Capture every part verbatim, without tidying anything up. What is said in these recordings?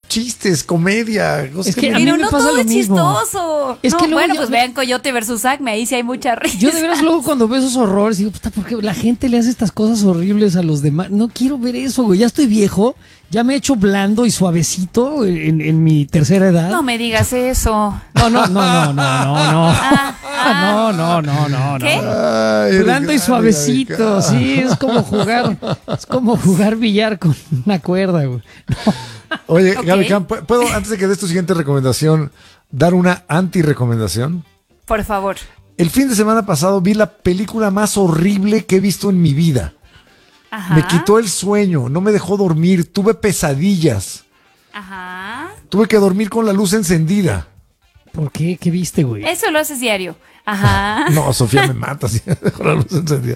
chistes, comedia. Es que a mí Pero me no pasa todo lo es mismo. chistoso. Es no, que luego bueno, yo- pues vean Coyote versus Acme, ahí sí hay mucha risa. Yo de veras luego cuando veo esos horrores digo, puta, ¿por qué la gente le hace estas cosas horribles a los demás? No quiero ver eso, güey. Ya estoy viejo, ya me he hecho blando y suavecito en, en mi tercera edad. No me digas eso. No, no, no, no, no, no, no. Ah, ah. No, no, no, no, no. ¿Qué? Ay, eres Blando y grande, suavecito, Gaby. sí, es como jugar, es como jugar billar con una cuerda, güey. Oye, Ok. Gaby Cam, ¿puedo, antes de que des tu siguiente recomendación, dar una anti-recomendación? Por favor. El fin de semana pasado vi la película más horrible que he visto en mi vida. Ajá. Me quitó el sueño, no me dejó dormir, tuve pesadillas. Ajá. Tuve que dormir con la luz encendida. ¿Por qué? ¿Qué viste, güey? Eso lo haces diario. Ajá. No, Sofía me mata si dejo la luz encendida.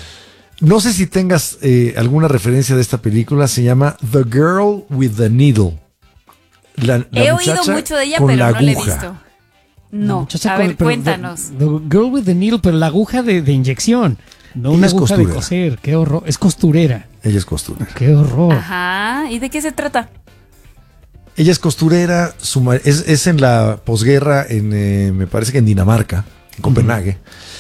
No sé si tengas eh, alguna referencia de esta película. Se llama The Girl with the Needle. La, la He oído muchacha mucho de ella, con pero la no la he aguja. visto. No. Muchacha A con- ver, pero cuéntanos. The, the Girl with the Needle, pero la aguja de, de inyección, no Ella una es aguja de costurera. coser. Qué horror. Es costurera. Ella es costurera. Qué horror. Ajá. ¿Y de qué se trata? Ella es costurera, su ma- es, es en la posguerra, en, eh, me parece que en Dinamarca, en Copenhague.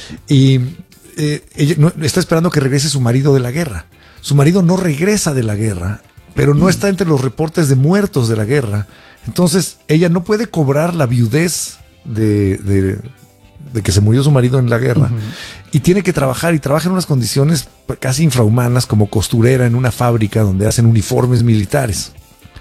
Y eh, ella no- está esperando que regrese su marido de la guerra. Su marido no regresa de la guerra, pero no está entre los reportes de muertos de la guerra. Entonces, ella no puede cobrar la viudez de, de, de que se murió su marido en la guerra. Y tiene que trabajar, y trabaja en unas condiciones casi infrahumanas como costurera en una fábrica donde hacen uniformes militares.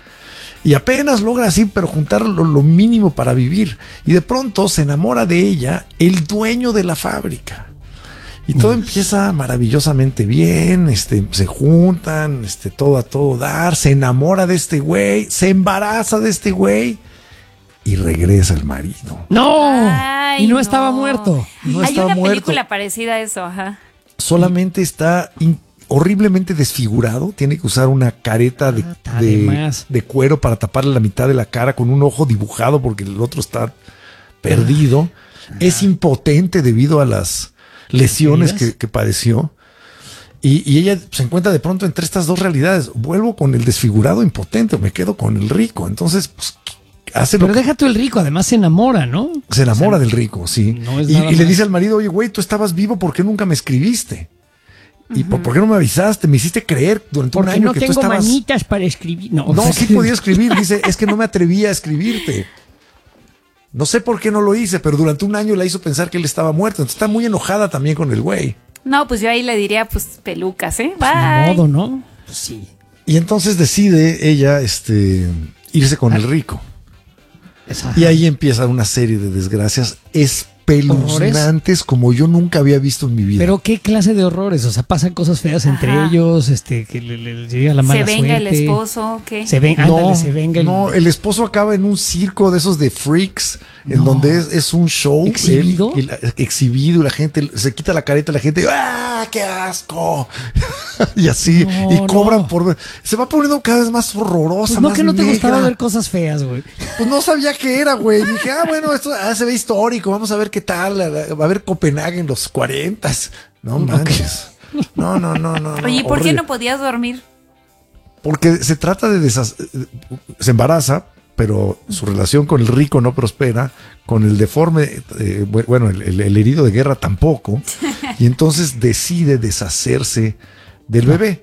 Y apenas logra así, pero juntar lo, lo mínimo para vivir. Y de pronto se enamora de ella el dueño de la fábrica. Y todo empieza maravillosamente bien, este, se juntan, este, todo a todo dar, se enamora de este güey, se embaraza de este güey y regresa el marido. ¡No! Ay, y no, estaba muerto. No Hay estaba una muerto. película parecida a eso, ajá. Solamente está in- horriblemente desfigurado, tiene que usar una careta de, Ah, de, además. de cuero para taparle la mitad de la cara con un ojo dibujado porque el otro está perdido. Es impotente debido a las lesiones que, que padeció. Y, y ella se encuentra de pronto entre estas dos realidades. Vuelvo con el desfigurado impotente o me quedo con el rico. Entonces, pues, hace lo Pero que deja tú el rico, además se enamora, ¿no? se enamora O sea, del rico, sí. no es y nada y le más. dice al marido, oye, güey, tú estabas vivo, ¿por qué nunca me escribiste? ¿Y por, por qué no me avisaste? Me hiciste creer durante un Porque año no que tú tengo estabas... manitas para escribir. No, No, o sea, sí podía escribir. Dice, es que no me atrevía a escribirte. No sé por qué no lo hice, pero durante un año la hizo pensar que él estaba muerto. Entonces está muy enojada también con el güey. No, pues yo ahí le diría, pues, pelucas, ¿eh? Pues, ni Bye. modo, ¿no? Pues sí. Y entonces decide ella este, irse con el rico. Esa- Y ahí empieza una serie de desgracias espeluznantes como yo nunca había visto en mi vida. Pero qué clase de horrores, o sea, pasan cosas feas entre Ajá. ellos, este, que le, le- le llega la mala Se venga el suerte. esposo, ¿qué? Se ven, no, ándale, se venga el, no, el esposo acaba en un circo de esos de freaks, en No. donde es, es un show. ¿Exhibido? él- y la- exhibido, y la gente se quita la careta, la gente, ¡ah, qué asco! y así, No, y cobran no. por ver. Se va poniendo cada vez más horrorosa, Pues no más que no te negra. gustaba ver cosas feas, güey. Pues no sabía qué era, güey. Dije, ah, bueno, esto ah, se ve histórico, vamos a ver qué tal. Va a ver Copenhague en los cuarentas. No manches. No, no, no, no. Oye, ¿y por qué horrible. no podías dormir? Porque se trata de desas... se embaraza, pero su relación con el rico no prospera, con el deforme, eh, bu- bueno, el, el- el herido de guerra tampoco, y entonces decide deshacerse del bebé.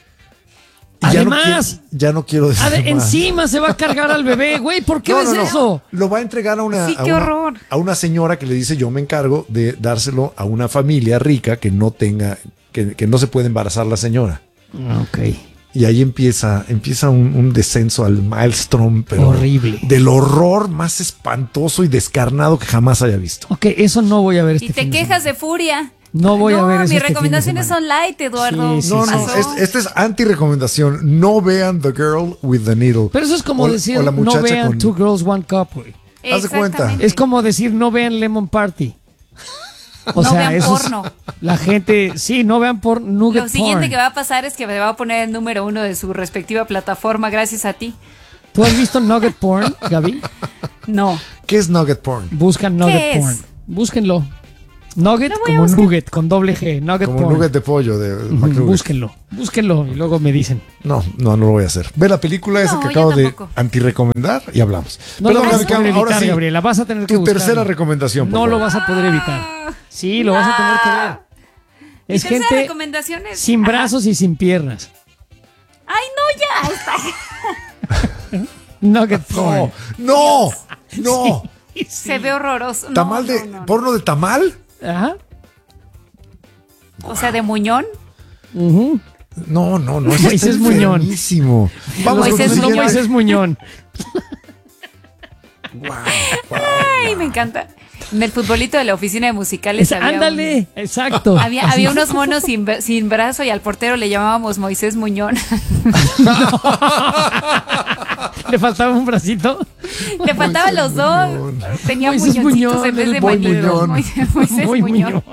Y ya no Además, quiero- ya no quiero decir Ade- más. encima se va a cargar al bebé, güey. ¿Por qué No, ves no, no. eso? Lo va a entregar a una, Sí, a qué una- horror. a una señora que le dice, yo me encargo de dárselo a una familia rica que no tenga, que, que no se puede embarazar la señora. Ok. Y ahí empieza, empieza un, un descenso al maelstrom, pero Horrible. del horror más espantoso y descarnado que jamás haya visto. Ok, eso no voy a ver este Y te fin de quejas semana. de furia. No voy a ver eso mis este fin de recomendaciones semana. son light, Eduardo. Sí, sí, No, sí, no, Pasó. es- esta es anti-recomendación. No vean The Girl with the Needle. Pero eso es como O- decir, o la no muchacha vean con- Two Girls, One Cup, güey. haz de cuenta. Exactamente. Es como decir, no vean Lemon Party. O No sea, vean eso es- porno. la gente, sí, no vean por nugget Lo siguiente porn. que va a pasar es que me va a poner el número uno de su respectiva plataforma gracias a ti. ¿Tú has visto nugget porn, Gaby? No. ¿Qué es nugget porn? Buscan nugget ¿Qué es? porn. Búsquenlo. Nugget Lo voy a como buscar. nugget, con doble G. Nugget Como porn. nugget de pollo de Ujú, McNugget. búsquenlo, búsquenlo y luego me dicen. No, no, no lo voy a hacer. Ve la película esa No, que yo acabo de tampoco. antirrecomendar y hablamos. No Perdón, lo vas Gaby, a poder ahora evitar, sí, Gabriela. Vas a tener que tu buscarlo. tercera recomendación. por No lo favor. vas a poder evitar. Sí, lo vas a tener que ver. Mi Es tercera gente recomendación es- sin Ajá. brazos y sin piernas. Ay, no, ya. Está. Nugget porn. No, no, no. Sí. Se ve horroroso. No, ¿Tamal de no, no, no. porno de tamal? Ajá. O sea, de muñón. Ujú. No, no, no. eso Moisés está Muñón. enfermísimo. Vamos Moisés con tu no, Muñón. Moisés Muñón. Guau, Ay, me encanta. En el futbolito de la oficina de musicales Es- había un- ándale, exacto. Había, Así. había unos monos sin, bra- sin brazo y al portero le llamábamos Moisés Muñón. Le faltaba un bracito. Le faltaban los dos. Muñón. Tenía Moisés muñoncitos Muñón, en vez de el Boy Moisés Muñón. Moisés, Moisés Muy Muñón. Muñón.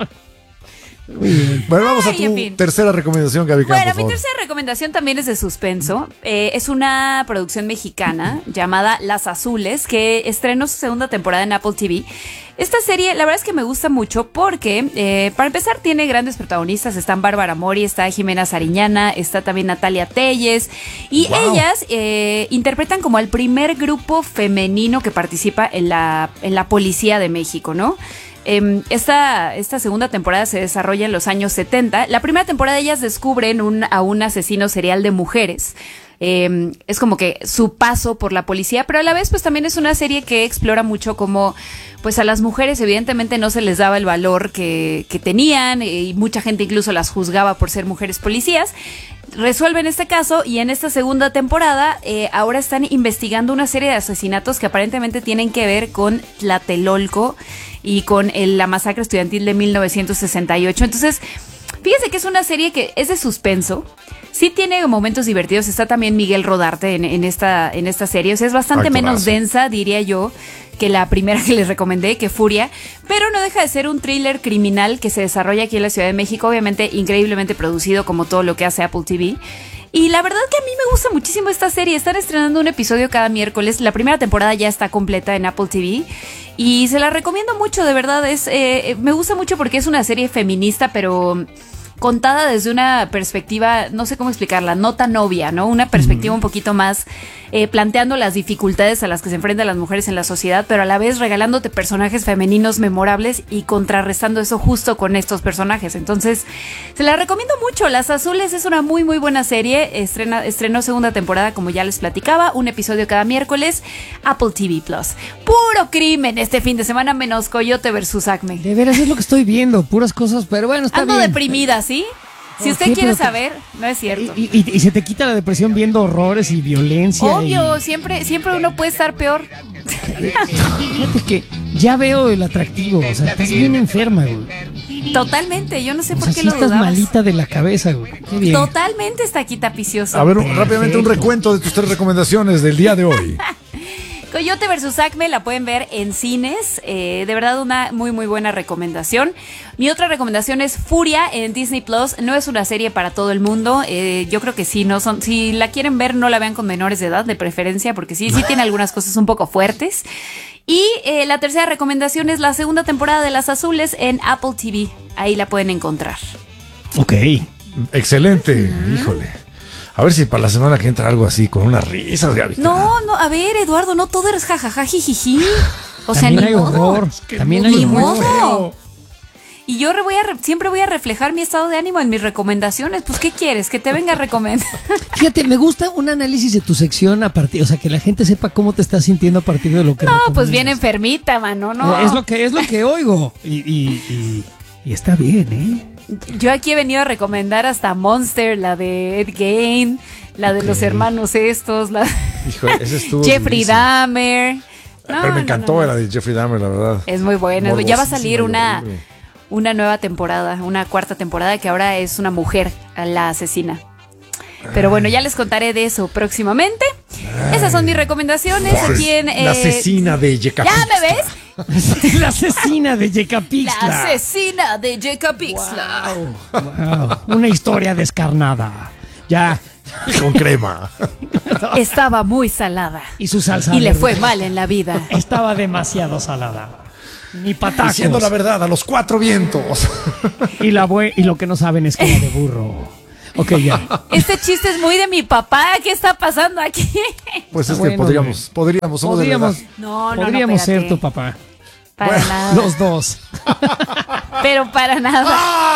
Muy bien. Bueno, vamos a Ay, tu en fin. tercera recomendación, Gaby Campo, Bueno, por mi favor. tercera recomendación también es de suspenso. Eh, es una producción mexicana llamada Las Azules, que estrenó su segunda temporada en Apple T V. Esta serie, la verdad es que me gusta mucho porque, eh, para empezar, tiene grandes protagonistas. Están Bárbara Mori, está Jimena Sariñana, está también Natalia Telles. Y Wow. ellas eh, interpretan como el primer grupo femenino que participa en la, en la policía de México, ¿no? Eh, esta, esta segunda temporada se desarrolla en los años setenta. La primera temporada ellas descubren un, a un asesino serial de mujeres. Eh, es como que su paso por la policía, pero a la vez pues también es una serie que explora mucho cómo pues a las mujeres evidentemente no se les daba el valor que, que tenían, eh, y mucha gente incluso las juzgaba por ser mujeres policías. Resuelven este caso y en esta segunda temporada eh, ahora están investigando una serie de asesinatos que aparentemente tienen que ver con Tlatelolco y con el- la masacre estudiantil de mil novecientos sesenta y ocho. Entonces, fíjese que es una serie que es de suspenso. Sí tiene momentos divertidos. Está también Miguel Rodarte en, en esta, en esta serie. O sea, es bastante Actorazo. menos densa, diría yo, que la primera que les recomendé, que Furia. Pero no deja de ser un thriller criminal que se desarrolla aquí en la Ciudad de México. Obviamente, increíblemente producido como todo lo que hace Apple T V. Y la verdad que a mí me gusta muchísimo esta serie. Están estrenando un episodio cada miércoles. La primera temporada ya está completa en Apple T V. Y se la recomiendo mucho, de verdad. Es, eh, me gusta mucho porque es una serie feminista, pero contada desde una perspectiva, no sé cómo explicarla, no tan obvia, ¿no? Una perspectiva un poquito más eh, planteando las dificultades a las que se enfrentan las mujeres en la sociedad, pero a la vez regalándote personajes femeninos memorables y contrarrestando eso justo con estos personajes. Entonces, se la recomiendo mucho. Las Azules es una muy, muy buena serie. Estrena, estrenó segunda temporada, como ya les platicaba, un episodio cada miércoles, Apple T V Plus. Puro crimen este fin de semana, menos Coyote versus Acme. De veras es lo que estoy viendo, puras cosas, pero bueno, está Ando bien. deprimida, ¿sí? Si ¿Por usted qué? quiere Pero- saber, no es cierto. Y, y- y se te quita la depresión viendo horrores y violencia. Obvio, y- siempre, siempre uno puede estar peor. Fíjate que ya veo el atractivo, o sea, estás bien enferma, güey. Totalmente, yo no sé O por sea, qué sí lo estás dudabas. malita de la cabeza, güey. Qué bien. Totalmente está aquí tapicioso. A ver, un- rápidamente un Perfecto. recuento de tus tres recomendaciones del día de hoy. Coyote versus Acme la pueden ver en cines. Eh, de verdad, una muy, muy buena recomendación. Mi otra recomendación es Furia en Disney Plus. No es una serie para todo el mundo. Eh, yo creo que sí, no son. Si la quieren ver, no la vean con menores de edad, de preferencia, porque sí, sí tiene algunas cosas un poco fuertes. Y eh, la tercera recomendación es la segunda temporada de Las Azules en Apple T V. Ahí la pueden encontrar. Ok. Excelente, híjole. A ver si para la semana que entra algo así, con unas risas, Gaby. No, no, a ver, Eduardo, no todo eres jajaja, jijiji. O sea, También ni hay modo. horror. También hay Ni horror. modo. Y yo re- voy a re- siempre voy a reflejar mi estado de ánimo en mis recomendaciones. Pues, ¿qué quieres? Que te venga a recomendar. Fíjate, me gusta un análisis de tu sección a partir, o sea, que la gente sepa cómo te estás sintiendo a partir de lo que No, pues recomiendas. bien enfermita, mano, no. Es lo que es lo que oigo y, y, y, y está bien, ¿eh? Yo aquí he venido a recomendar hasta Monster, la de Ed Gein, la de los hermanos estos, la Híjole, ese estuvo Jeffrey durísimo. Dahmer. No, Pero me no, encantó no, no. la de Jeffrey Dahmer, la verdad. Es muy buena. Ya va a salir Morbosísima y una, horrible. una nueva temporada, una cuarta temporada que ahora es una mujer la asesina. Pero bueno, ya les contaré de eso próximamente. Esas son mis recomendaciones aquí en... La eh, asesina de Yecapixtla. ¿Ya me ves? La asesina de Yecapixtla. La asesina de Yecapixtla. Wow, una historia descarnada. Ya. Con crema. Estaba muy salada Y su salsa y le verde fue mal en la vida. estaba demasiado salada. Ni patacos. Diciendo la verdad a los cuatro vientos. Y, la bue- y lo que no saben es cola de burro. Ok, ya. Este chiste es muy de mi papá. ¿Qué está pasando aquí? Pues es Bueno, que podríamos, podríamos, somos Podríamos, de la edad. No, no, podríamos no, ser espérate. tu papá. Para Bueno, nada. Los dos. Pero para nada.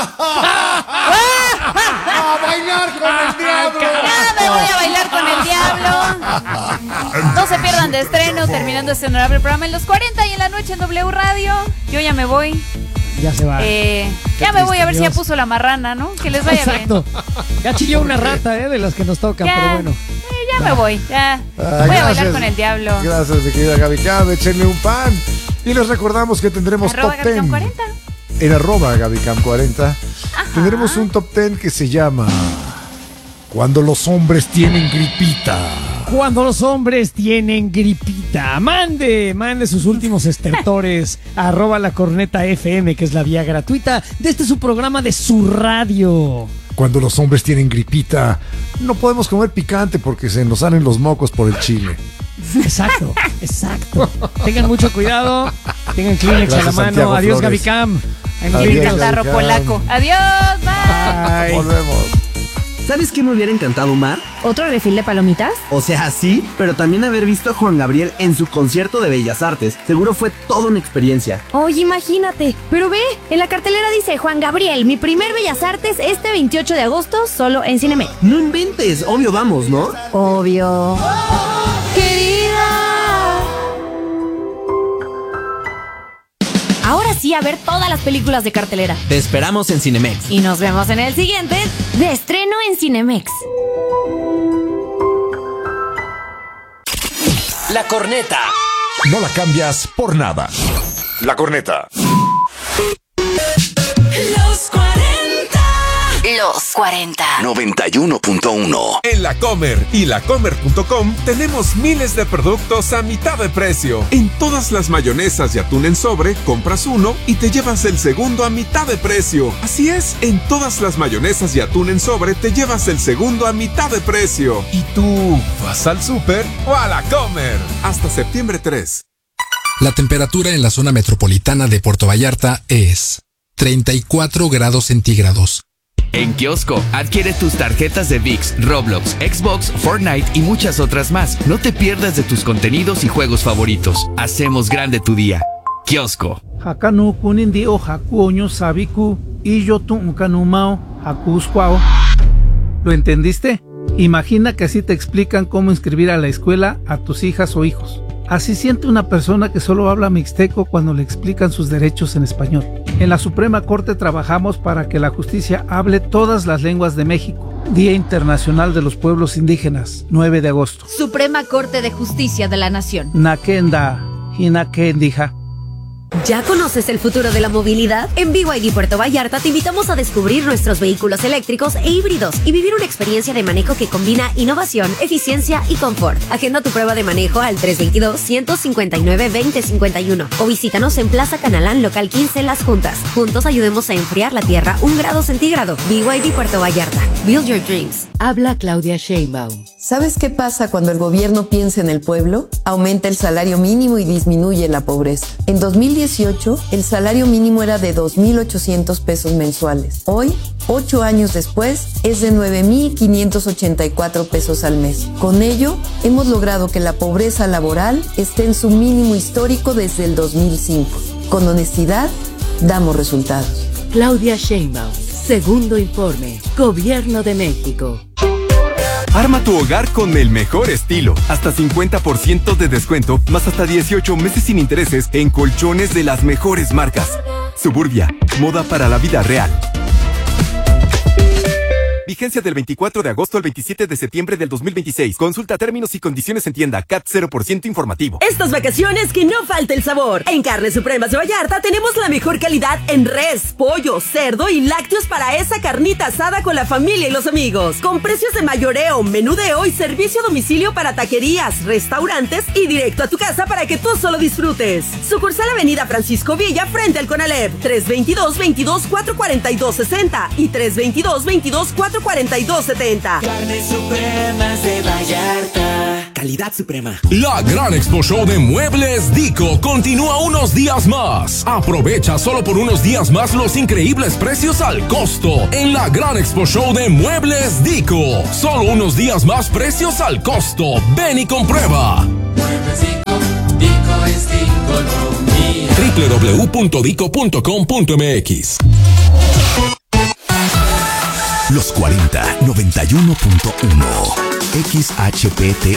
¡A bailar con el diablo! Nada, me voy a bailar con el diablo. No se pierdan de estreno, terminando este honorable programa en los cuarenta y en la noche en W Radio. Yo ya me voy. Ya se va. Eh, ya me triste, voy a ver si ya Dios. puso la marrana, ¿no? Que les vaya Exacto. Ya chilló una rata, ¿eh? De las que nos tocan, bien. Ya, pero bueno. eh, ya me voy. Ya. Ah, voy a bailar gracias. con el diablo. Gracias, mi querida Gaby Cam. Échenle un pan. Y les recordamos que tendremos Arroba top Gabicam ten. cuarenta. En arroba Gabicam cuarenta. Ajá. Tendremos un top ten que se llama Cuando los hombres tienen gripita. Cuando los hombres tienen gripita, mande, mande sus últimos estertores a arroba la corneta F M, que es la vía gratuita de este su programa de su radio. Cuando los hombres tienen gripita, no podemos comer picante porque se nos salen los mocos por el chile. Exacto, exacto. Tengan mucho cuidado, tengan Kleenex a la Gracias, mano. Santiago Adiós, Flores. Gabicam. En Adiós, Kleenex. Catarro Gabicam. polaco. Adiós, bye. Bye. Volvemos. ¿Sabes qué me hubiera encantado, Mar? ¿Otro refil de palomitas? O sea, sí, pero también haber visto a Juan Gabriel en su concierto de Bellas Artes. Seguro fue toda una experiencia. Oye, imagínate. Pero ve, en la cartelera dice Juan Gabriel, mi primer Bellas Artes este veintiocho de agosto, solo en Cinemex. No inventes, obvio vamos, ¿no? Obvio. Querida. Ahora sí, a ver todas las películas de cartelera. Te esperamos en Cinemex. Y nos vemos en el siguiente de estreno en Cinemex. La corneta. No la cambias por nada. La corneta. Los cuarenta. Los cuarenta. noventa y uno punto uno. En La Comer y lacomer punto com tenemos miles de productos a mitad de precio. En todas las mayonesas y atún en sobre, compras uno y te llevas el segundo a mitad de precio. Así es, en todas las mayonesas y atún en sobre te llevas el segundo a mitad de precio. ¿Y tú vas al súper o a La Comer? Hasta septiembre tres. La temperatura en la zona metropolitana de Puerto Vallarta es treinta y cuatro grados centígrados. En Kiosco, adquiere tus tarjetas de ViX, Roblox, Xbox, Fortnite y muchas otras más. No te pierdas de tus contenidos y juegos favoritos. Hacemos grande tu día. Kiosco. Hakanu kunindi o hakuoño sabiku y yo tu kanumao hakuskwao. ¿Lo entendiste? Imagina que así te explican cómo inscribir a la escuela a tus hijas o hijos. Así siente una persona que solo habla mixteco cuando le explican sus derechos en español. En la Suprema Corte trabajamos para que la justicia hable todas las lenguas de México. Día Internacional de los Pueblos Indígenas, nueve de agosto. Suprema Corte de Justicia de la Nación. Nakenda, Hinakendija. ¿Ya conoces el futuro de la movilidad? En B Y D Puerto Vallarta te invitamos a descubrir nuestros vehículos eléctricos e híbridos y vivir una experiencia de manejo que combina innovación, eficiencia y confort. Agenda tu prueba de manejo al tres dos dos, uno cinco nueve, dos cero cinco uno o visítanos en Plaza Canalán, local quince, Las Juntas. Juntos ayudemos a enfriar la tierra un grado centígrado. B Y D Puerto Vallarta. Build your dreams. Habla Claudia Sheinbaum. ¿Sabes qué pasa cuando el gobierno piensa en el pueblo? Aumenta el salario mínimo y disminuye la pobreza. En dos mil dieciocho, el salario mínimo era de dos mil ochocientos pesos mensuales. Hoy, ocho años después, es de nueve mil quinientos ochenta y cuatro pesos al mes. Con ello, hemos logrado que la pobreza laboral esté en su mínimo histórico desde el dos mil cinco. Con honestidad, damos resultados. Claudia Sheinbaum. Segundo informe. Gobierno de México. Arma tu hogar con el mejor estilo. Hasta cincuenta por ciento de descuento, más hasta dieciocho meses sin intereses en colchones de las mejores marcas. Suburbia, moda para la vida real. Vigencia del veinticuatro de agosto al veintisiete de septiembre del dos mil veintiséis. Consulta términos y condiciones en tienda. C A T cero por ciento informativo. Estas vacaciones que no falte el sabor. En Carnes Supremas de Vallarta tenemos la mejor calidad en res, pollo, cerdo y lácteos para esa carnita asada con la familia y los amigos. Con precios de mayoreo, menudeo y servicio a domicilio para taquerías, restaurantes y directo a tu casa para que tú solo disfrutes. Sucursal Avenida Francisco Villa frente al Conalep. tres dos dos, veintidós, cuatrocientos cuarenta y dos, sesenta y tres dos dos, veintidós, cuatrocientos cuarenta y dos, setenta. Carnes Supremas de Vallarta. calidad suprema. La gran Expo Show de Muebles Dico continúa unos días más. Aprovecha solo por unos días más los increíbles precios al costo en la gran Expo Show de Muebles Dico. Solo unos días más precios al costo. Ven y comprueba. Muebles Dico, Dico es Diconomía. doble u doble u doble u punto dico punto com punto m x. Los cuarenta, noventa y uno punto uno. X H P T